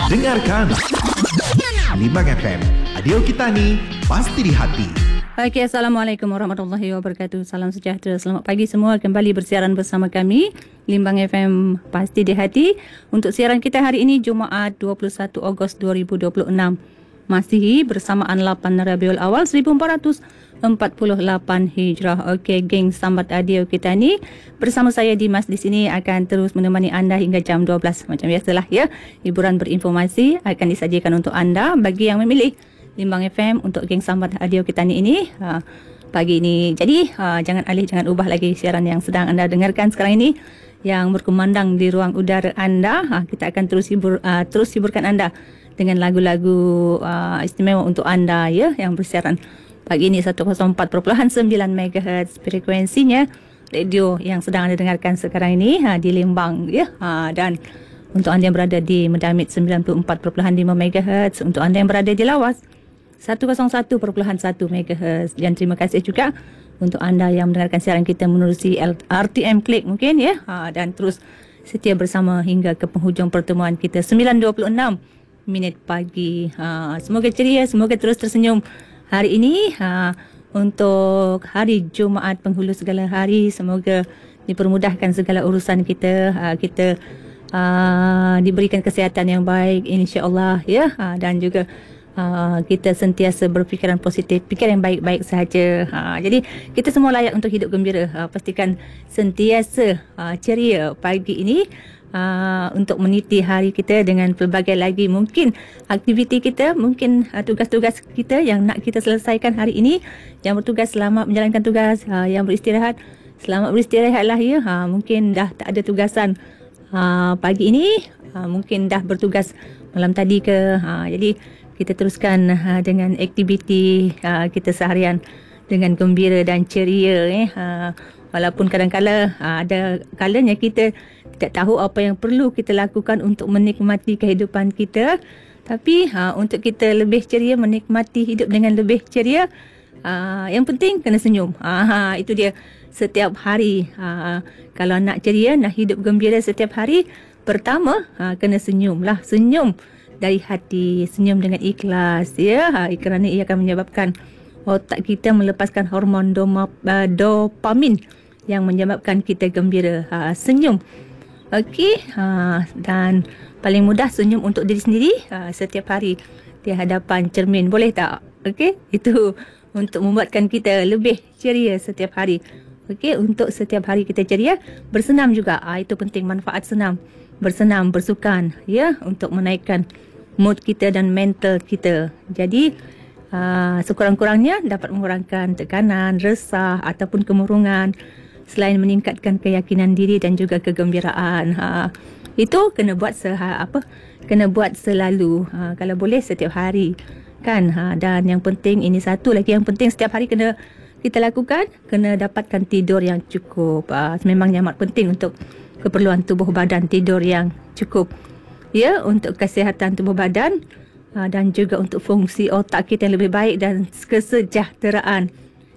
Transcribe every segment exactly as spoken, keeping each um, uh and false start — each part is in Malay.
Dengarkan Limbang F M, radio kita ni pasti di hati. Okey, Assalamualaikum warahmatullahi wabarakatuh. Salam sejahtera. Selamat pagi semua. Kembali bersiaran bersama kami Limbang F M pasti di hati. Untuk siaran kita hari ini Jumaat dua puluh satu Ogos dua ribu dua puluh enam Masihi bersamaan lapan Rabiul Awal seribu empat ratus empat puluh lapan Hijrah. Okey, geng sambat radio kita ni bersama saya Dimas di sini akan terus menemani anda hingga jam dua belas. Macam biasalah ya. Hiburan berinformasi akan disajikan untuk anda bagi yang memilih Limbang F M untuk geng sambat radio kita ni ini ha, pagi ini. Jadi ha, jangan alih, jangan ubah lagi siaran yang sedang anda dengarkan sekarang ini yang berkumandang di ruang udara anda. Ha, kita akan terus hibur uh, terus hiburkan anda dengan lagu-lagu uh, istimewa untuk anda ya yang bersiaran pagi ini seratus empat perpuluhan sembilan megahertz frekuensinya radio yang sedang anda dengarkan sekarang ini ha, di Lembang ya. Ha, dan untuk anda yang berada di Medamit sembilan puluh empat perpuluhan lima megahertz, untuk anda yang berada di Lawas seratus satu perpuluhan satu megahertz, dan terima kasih juga untuk anda yang mendengarkan siaran kita menerusi R T M Klik mungkin ya. Ha, dan terus setia bersama hingga ke penghujung pertemuan kita sembilan dua puluh enam minit pagi. Ha, semoga ceria, semoga terus tersenyum hari ini. Ha, untuk hari Jumaat penghulu segala hari, semoga dipermudahkan segala urusan kita. Ha, kita uh, diberikan kesihatan yang baik insya-Allah ya. Ha, dan juga Uh, kita sentiasa berfikiran positif, fikir yang baik-baik sahaja. Ha, jadi kita semua layak untuk hidup gembira. Ha, pastikan sentiasa uh, ceria pagi ini uh, untuk meniti hari kita dengan pelbagai lagi mungkin aktiviti kita, mungkin uh, tugas-tugas kita yang nak kita selesaikan hari ini. Yang bertugas selamat menjalankan tugas, uh, yang beristirahat selamat beristirahatlah ya. Ha, mungkin dah tak ada tugasan uh, pagi ini, uh, mungkin dah bertugas malam tadi ke. Ha, jadi kita teruskan uh, dengan aktiviti uh, kita seharian dengan gembira dan ceria. Eh. Uh, walaupun kadang-kadang uh, ada kalanya kita tidak tahu apa yang perlu kita lakukan untuk menikmati kehidupan kita. Tapi uh, untuk kita lebih ceria, menikmati hidup dengan lebih ceria, uh, yang penting kena senyum. Uh, itu dia setiap hari. Uh, kalau nak ceria, nak hidup gembira setiap hari, pertama uh, kena senyum lah. Senyum dari hati, senyum dengan ikhlas ya, ha, kerana ia akan menyebabkan otak kita melepaskan hormon doma, uh, dopamin yang menyebabkan kita gembira. Ha, senyum. Okey, ha, dan paling mudah senyum untuk diri sendiri ha, setiap hari di hadapan cermin, boleh tak? Okey, itu untuk membuatkan kita lebih ceria setiap hari. Okey, untuk setiap hari kita ceria, bersenam juga. Ha, itu penting, manfaat senam. Bersenam, bersukan ya, untuk menaikkan mood kita dan mental kita. Jadi uh, sekurang-kurangnya dapat mengurangkan tekanan, resah ataupun kemurungan, selain meningkatkan keyakinan diri dan juga kegembiraan. Ha, itu kena buat seha, apa kena buat selalu. Ha, kalau boleh setiap hari kan. Ha, dan yang penting, ini satu lagi yang penting setiap hari kena kita lakukan, kena dapatkan tidur yang cukup. Ha, memangnya amat penting untuk keperluan tubuh badan, tidur yang cukup ya, untuk kesihatan tubuh badan uh, dan juga untuk fungsi otak kita yang lebih baik dan kesejahteraan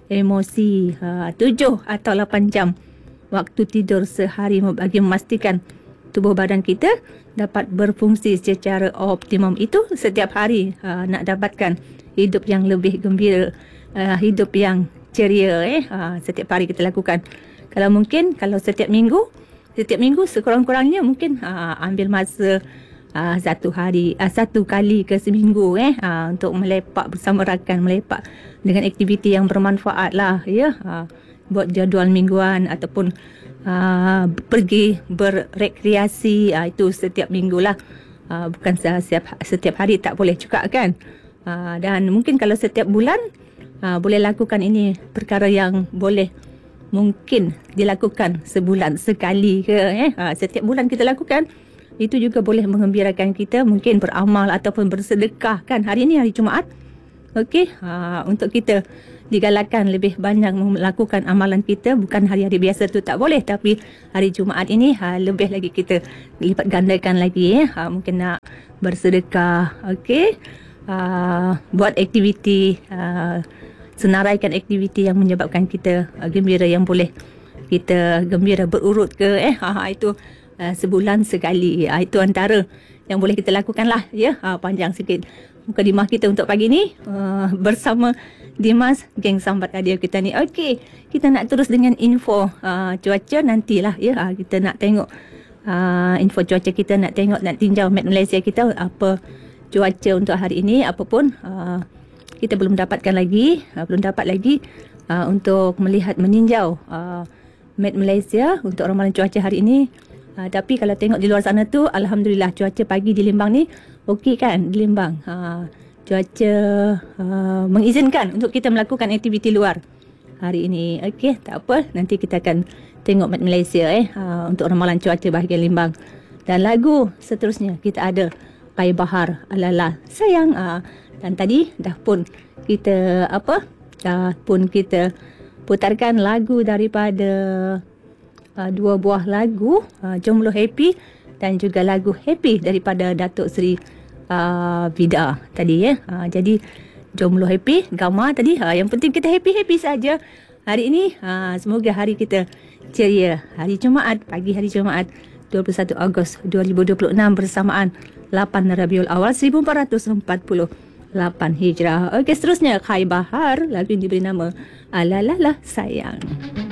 emosi. uh, tujuh atau lapan jam waktu tidur sehari bagi memastikan tubuh badan kita dapat berfungsi secara optimum. Itu setiap hari uh, nak dapatkan hidup yang lebih gembira, uh, hidup yang ceria. eh uh, setiap hari kita lakukan. Kalau mungkin, kalau setiap minggu Setiap minggu sekurang-kurangnya mungkin uh, ambil masa uh, satu hari, uh, satu kali ke seminggu eh uh, untuk melepak bersama rakan, melepak dengan aktiviti yang bermanfaat lah ya. Uh, buat jadual mingguan ataupun uh, pergi berrekreasi, uh, itu setiap minggu lah. Uh, bukan setiap setiap hari, tak boleh juga kan. Uh, dan mungkin kalau setiap bulan uh, boleh lakukan ini perkara yang boleh mungkin dilakukan sebulan sekali ke eh ha, setiap bulan kita lakukan, itu juga boleh mengembirakan kita. Mungkin beramal ataupun bersedekah kan. Hari ini hari Jumaat. Okey, ha, untuk kita digalakkan lebih banyak melakukan amalan kita. Bukan hari-hari biasa tu tak boleh, tapi hari Jumaat ini ha, lebih lagi kita lipat gandakan lagi eh ha, mungkin nak bersedekah. Okey, ha, buat aktiviti, ha, senaraikan aktiviti yang menyebabkan kita uh, gembira, yang boleh kita gembira berurut ke eh ha, ha, itu uh, sebulan sekali. Ha, itu antara yang boleh kita lakukan lah ya. Ha, panjang sikit mukadimah kita untuk pagi ni uh, bersama Dimas, geng Sambat Radio kita ni. Okey, kita nak terus dengan info uh, cuaca nantilah ya. Ha, kita nak tengok uh, info cuaca, kita nak tengok, nak tinjau Met Malaysia kita apa cuaca untuk hari ini. Apapun uh, kita belum dapatkan lagi, uh, belum dapat lagi uh, untuk melihat meninjau uh, Met Malaysia untuk ramalan cuaca hari ini. Uh, tapi kalau tengok di luar sana tu, alhamdulillah cuaca pagi di Limbang ni okey kan, di Limbang. Uh, cuaca uh, mengizinkan untuk kita melakukan aktiviti luar hari ini. Okey, tak apa, nanti kita akan tengok Met Malaysia eh uh, untuk ramalan cuaca bahagian Limbang. Dan lagu seterusnya kita ada Kai Bahar Alala Sayang. Uh, dan tadi dah pun kita apa? Dah pun kita putarkan lagu daripada uh, dua buah lagu, uh, Jomblo Happy dan juga lagu Happy daripada Datuk Seri uh, Vida tadi ya. Uh, jadi Jomblo Happy, Gama tadi. Uh, yang penting kita happy-happy saja hari ini. Uh, semoga hari kita ceria. Hari Jumaat, pagi hari Jumaat dua puluh satu Ogos dua ribu dua puluh enam bersamaan lapan Rabiul Awal seribu empat ratus empat puluh lapan Hijrah. Okey, seterusnya Kai Bahar, lagu yang diberi nama Alalalah Sayang.